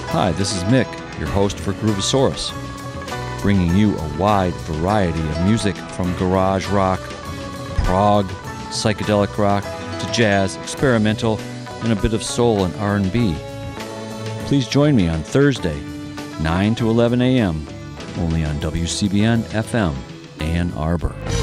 Hi, this is Mick, your host for Groovosaurus, bringing you a wide variety of music from garage rock, prog, psychedelic rock, to jazz, experimental, and a bit of soul and R&B. Please join me on Thursday, 9 to 11 a.m., only on WCBN FM, Ann Arbor.